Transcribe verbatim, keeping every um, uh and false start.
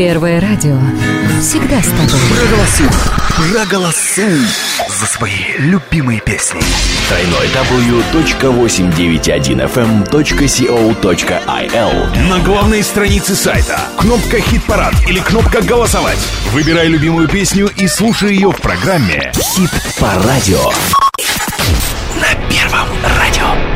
Первое радио. Всегда с тобой. Проголосуй, проголосуй за свои любимые песни. дабл ю дабл ю дабл ю точка восемьсот девяносто один эф эм точка си о точка ай эл. На главной странице сайта кнопка «Хит-парад» или кнопка «Голосовать». Выбирай любимую песню и слушай ее в программе «Хит по радио» на Первом радио.